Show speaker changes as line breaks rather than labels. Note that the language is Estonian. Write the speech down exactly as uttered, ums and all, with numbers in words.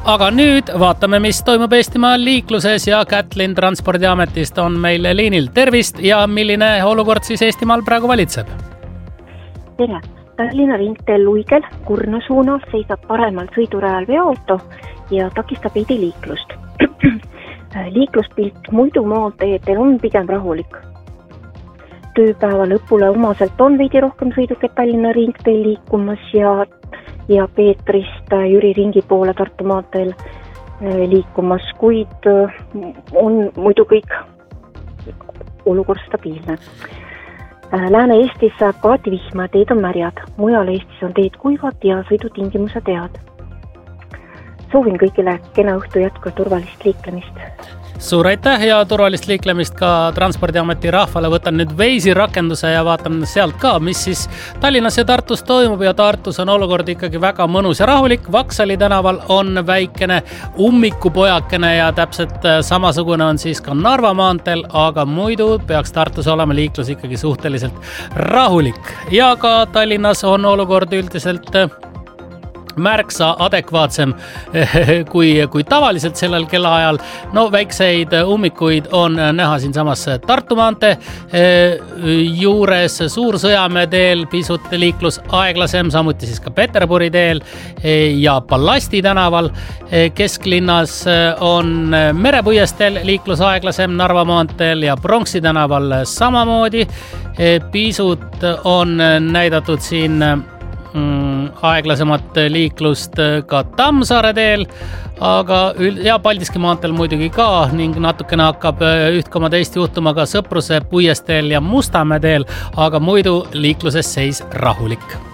Aga nüüd vaatame, mis toimub Eestimaal liikluses ja Kätlin Transpordiametist on meil liinil. Tervist ja milline olukord siis Eestimaal praegu valitseb?
Tere! Tallinna ringteel Luigel Kurna suunas seisab paremal sõidurajal veoauto ja takistab veidi liiklust. Liikluspilt muidu maanteedel on pigem rahulik. Tööpäeva lõpule omaselt on veidi rohkem sõidukid Tallinna ringteel liikumas ja, ja Peetrist Jüri ringi poole Tartu maanteel liikumas, kuid on muidu kõik olukord stabiilne. Lääne-Eestis saab kaati vihma, teed on märjad. Mujal Eestis on teed kuivad ja sõidutingimused head. Soovin kõigile kena õhtu jätku ja turvalist liiklemist.
Suur aitäh ja turvalist liiklemist ka Transpordiameti rahvale. Võtan nüüd Veisi rakenduse ja vaatan sealt ka, mis siis Tallinnas ja Tartus toimub ja Tartus on olukord ikkagi väga mõnus ja rahulik. Vaksali tänaval on väikene ummikupojakene ja täpselt samasugune on siis ka Narva maanteel, aga muidu peaks Tartus olema liiklus ikkagi suhteliselt rahulik. Ja ka Tallinnas on olukord üldiselt märksa adekvaatsem kui, kui tavaliselt sellel kellaajal. No väikseid ummikuid on näha siin samas Tartu maantee juures, Suur-Sõjamäe teel pisut liiklus aeglasem, samuti siis ka Peterburi teel ja Ballasti tänaval. Kesklinnas on Merepuiesteel liiklus aeglasem, Narva maanteel ja Pronksi tänaval samamoodi. Pisut on näidatud siin aeglasemat liiklust ka Tammsaare teel, aga ja Paldiski maanteel muidugi ka ning natukene hakkab üht koma teist juhtuma ka Sõpruse, Puiesteel ja Mustamäe teel, aga muidu liikluses seis rahulik.